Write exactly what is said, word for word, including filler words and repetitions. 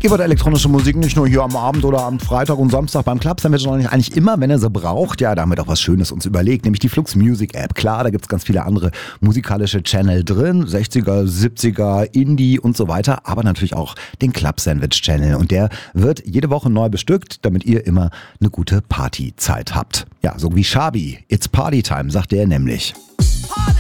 Ihr wollt elektronische Musik nicht nur hier am Abend oder am Freitag und Samstag beim Club Sandwich, sondern eigentlich immer, wenn ihr sie braucht. Ja, da haben wir doch was Schönes uns überlegt, nämlich die Flux Music App. Klar, da gibt's ganz viele andere musikalische Channel drin, sechziger, siebziger, Indie und so weiter, aber natürlich auch den Club Sandwich Channel. Und der wird jede Woche neu bestückt, damit ihr immer eine gute Partyzeit habt. Ja, so wie Shabi. It's Party Time, sagt er nämlich.